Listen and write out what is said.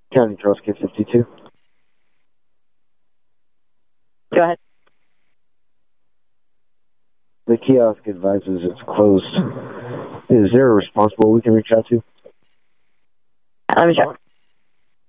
County Charles K 52. Go ahead. The kiosk advises it's closed. Is there a responsible we can reach out to? Let me check.